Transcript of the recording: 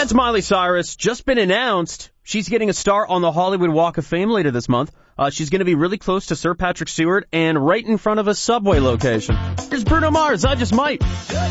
It's Miley Cyrus. Just been announced. She's getting a star on the Hollywood Walk of Fame later this month. She's going to be really close to Sir Patrick Stewart and right in front of a Subway location. Here's Bruno Mars. I Just Might.